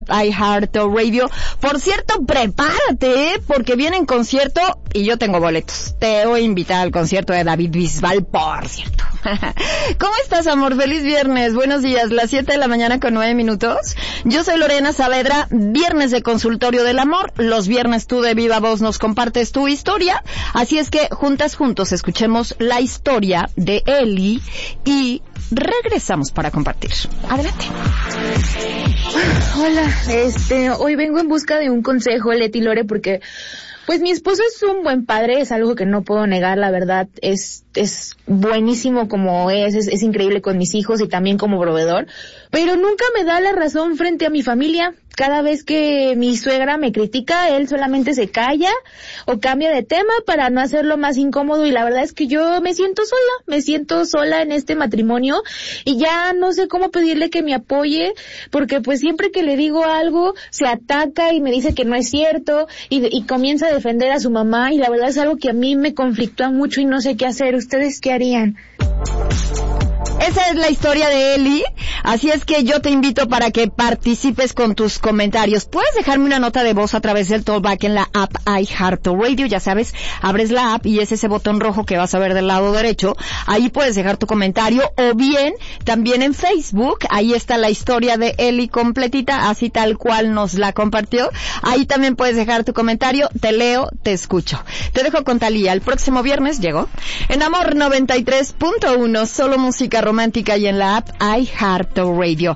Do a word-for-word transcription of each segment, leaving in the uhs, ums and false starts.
iHeartRadio. Por cierto, prepárate, ¿eh? Porque viene en concierto y yo tengo boletos. Te voy a invitar al concierto de David Bisbal, por cierto. ¿Cómo estás, amor? Feliz viernes. Buenos días. Las siete de la mañana con nueve minutos. Yo soy Lorena Saavedra. Viernes de Consultorio del Amor. Los viernes tú de viva voz nos compartes tu historia. Así es que juntas, juntos, escuchemos la historia de Eli y regresamos para compartir. Adelante. Hola, este, hoy vengo en busca de un consejo, Leti Lore, porque pues mi esposo es un buen padre, es algo que no puedo negar, la verdad, es es buenísimo como es, es, es increíble con mis hijos y también como proveedor, pero nunca me da la razón frente a mi familia. Cada vez que mi suegra me critica, él solamente se calla o cambia de tema para no hacerlo más incómodo, y la verdad es que yo me siento sola, me siento sola en este matrimonio y ya no sé cómo pedirle que me apoye, porque pues siempre que le digo algo se ataca y me dice que no es cierto y, y comienza a defender a su mamá, y la verdad es algo que a mí me conflictúa mucho y no sé qué hacer. ¿Ustedes qué harían? Esa es la historia de Eli, así es que yo te invito para que participes con tus comentarios. Puedes dejarme una nota de voz a través del talkback en la app iHeartRadio, ya sabes, abres la app y es ese botón rojo que vas a ver del lado derecho, ahí puedes dejar tu comentario, o bien también en Facebook, ahí está la historia de Eli completita, así tal cual nos la compartió, ahí también puedes dejar tu comentario, te leo, te escucho. Te dejo con Thalía, el próximo viernes llegó en Amor noventa y tres punto uno, solo música romántica, y en la app iHeartRadio.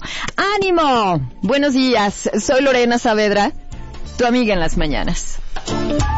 ¡Ánimo! Buenos días, soy Lorena Saavedra, tu amiga en las mañanas.